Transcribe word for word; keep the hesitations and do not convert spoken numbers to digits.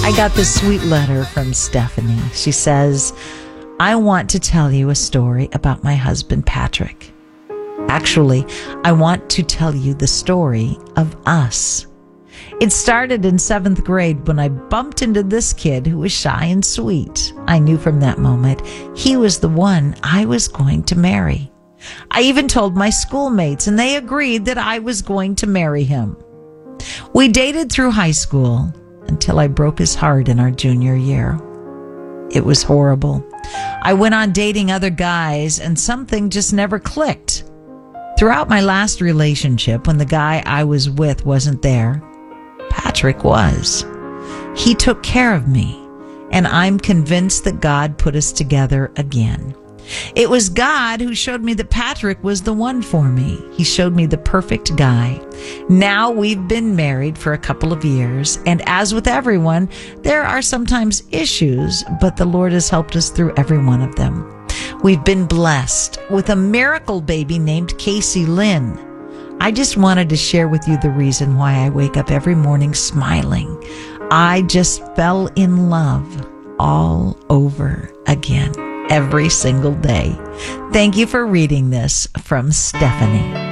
I got this sweet letter from Stephanie. She says, I want to tell you a story about my husband, Patrick. Actually, I want to tell you the story of us. It started in seventh grade when I bumped into this kid who was shy and sweet. I knew from that moment he was the one I was going to marry. I even told my schoolmates, and they agreed that I was going to marry him. We dated through high school until I broke his heart in our junior year. It was horrible. I went on dating other guys, and something just never clicked. Throughout my last relationship, when the guy I was with wasn't there, Patrick was. He took care of me, and I'm convinced that God put us together again. It was God who showed me that Patrick was the one for me. He showed me the perfect guy. Now we've been married for a couple of years, and as with everyone, there are sometimes issues, but the Lord has helped us through every one of them. We've been blessed with a miracle baby named Casey Lynn. I just wanted to share with you the reason why I wake up every morning smiling. I just fell in love all over again. Every single day. Thank you for reading this from Stephanie.